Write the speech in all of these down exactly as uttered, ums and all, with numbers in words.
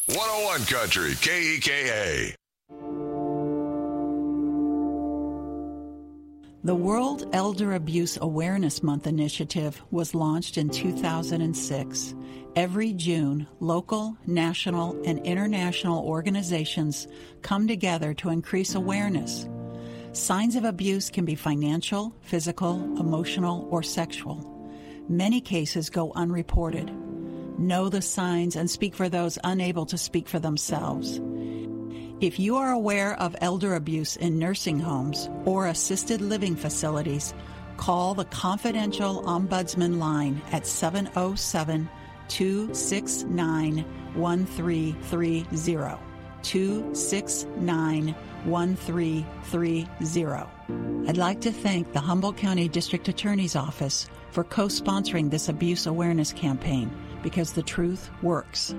one oh one Country, K E K A. The World Elder Abuse Awareness Month initiative was launched in two thousand six. Every June, local, national, and international organizations come together to increase awareness. Signs of abuse can be financial, physical, emotional, or sexual. Many cases go unreported. Know the signs and speak for those unable to speak for themselves. If you are aware of elder abuse in nursing homes or assisted living facilities, call the confidential Ombudsman line at seven oh seven, two six nine, one three three zero. two six nine, one three three zero. I'd like to thank the Humboldt County District Attorney's Office for co-sponsoring this abuse awareness campaign, because the truth works.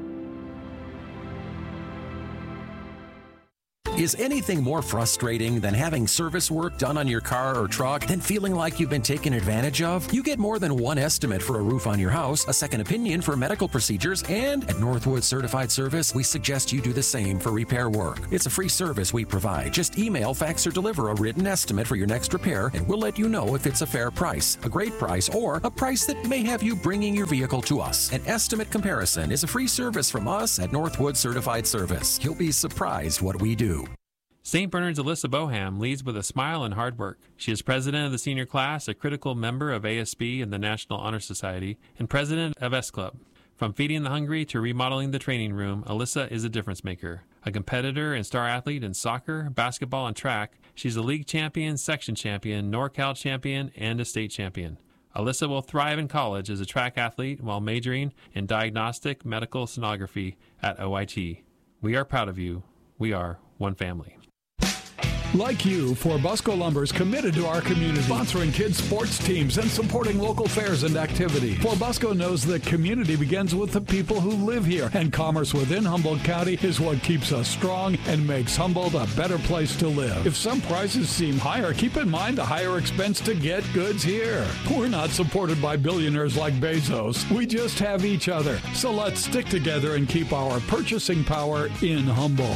Is anything more frustrating than having service work done on your car or truck than feeling like you've been taken advantage of? You get more than one estimate for a roof on your house, a second opinion for medical procedures, and at Northwood Certified Service, we suggest you do the same for repair work. It's a free service we provide. Just email, fax, or deliver a written estimate for your next repair, and we'll let you know if it's a fair price, a great price, or a price that may have you bringing your vehicle to us. An estimate comparison is a free service from us at Northwood Certified Service. You'll be surprised what we do. Saint Bernard's Alyssa Boham leads with a smile and hard work. She is president of the senior class, a critical member of A S B and the National Honor Society, and president of S Club. From feeding the hungry to remodeling the training room, Alyssa is a difference maker. A competitor and star athlete in soccer, basketball, and track, she's a league champion, section champion, NorCal champion, and a state champion. Alyssa will thrive in college as a track athlete while majoring in diagnostic medical sonography at O I T. We are proud of you. We are one family. Like you, Forbusco Lumber is committed to our community, sponsoring kids' sports teams and supporting local fairs and activities. Forbusco knows that community begins with the people who live here, and commerce within Humboldt County is what keeps us strong and makes Humboldt a better place to live. If some prices seem higher, keep in mind the higher expense to get goods here. We're not supported by billionaires like Bezos. We just have each other. So let's stick together and keep our purchasing power in Humboldt.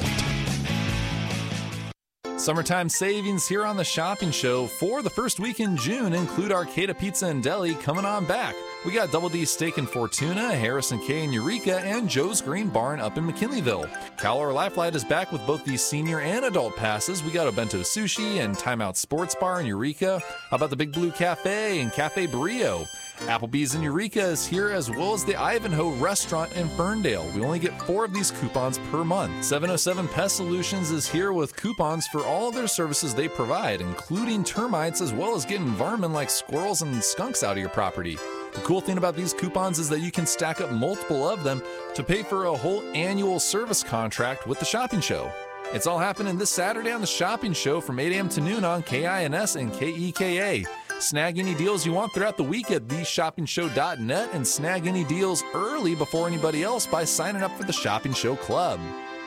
Summertime savings here on the Shopping Show for the first week in June include Arcata Pizza and Deli coming on back. We got Double D Steak and Fortuna, Harrison K and Eureka, and Joe's Green Barn up in McKinleyville. Calor Lifelight is back with both the senior and adult passes. We got Obento Sushi and Timeout Sports Bar in Eureka. How about the Big Blue Cafe and Cafe Barrio? Applebee's in Eureka is here, as well as the Ivanhoe Restaurant in Ferndale. We only get four of these coupons per month. seven oh seven Pest Solutions is here with coupons for all of their services they provide, including termites, as well as getting vermin like squirrels and skunks out of your property. The cool thing about these coupons is that you can stack up multiple of them to pay for a whole annual service contract with the Shopping Show. It's all happening this Saturday on the Shopping Show from eight a.m. to noon on K I N S and K E K A. Snag any deals you want throughout the week at the shopping show dot net and snag any deals early before anybody else by signing up for the Shopping Show Club.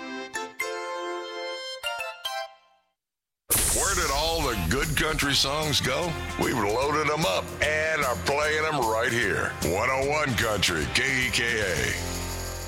Where did all the good country songs go? We've loaded them up and are playing them right here. one oh one Country, K E K A.